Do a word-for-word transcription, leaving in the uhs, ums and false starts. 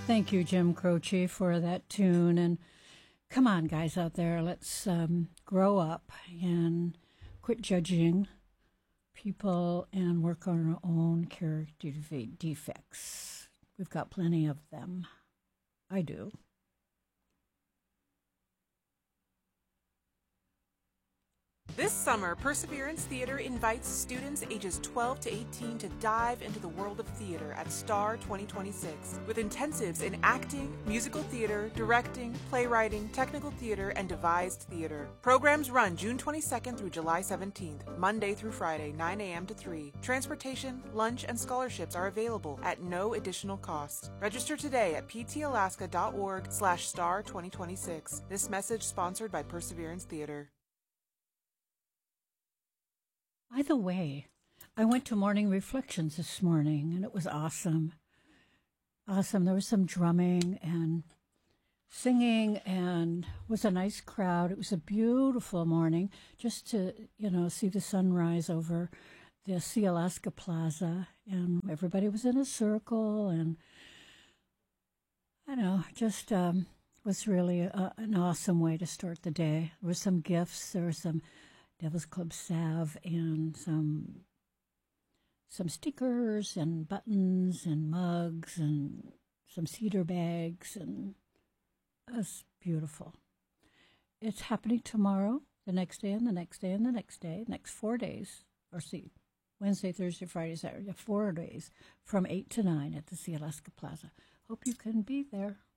Thank you, Jim Croce, for that tune. And come on, guys out there, let's um, grow up and quit judging people and work on our own character defects. We've got plenty of them. I do. This summer, Perseverance Theater invites students ages twelve to eighteen to dive into the world of theater at STAR twenty twenty-six with intensives in acting, musical theater, directing, playwriting, technical theater, and devised theater. Programs run June twenty-second through July seventeenth, Monday through Friday, nine a.m. to three. Transportation, lunch, and scholarships are available at no additional cost. Register today at ptalaska.org slash star 2026. This message sponsored by Perseverance Theater. By the way, I went to Morning Reflections this morning, and it was awesome. Awesome. There was some drumming and singing, and it was a nice crowd. It was a beautiful morning just to, you know, see the sunrise over the Sealaska Plaza, and everybody was in a circle, and, I know, just um, was really a, an awesome way to start the day. There were some gifts. There were some Devil's Club salve and some some stickers and buttons and mugs and some cedar bags, and it was beautiful. It's happening tomorrow, the next day, and the next day, and the next day, next four days, or see, Wednesday, Thursday, Friday, Saturday, four days from eight to nine at the Sealaska Plaza. Hope you can be there.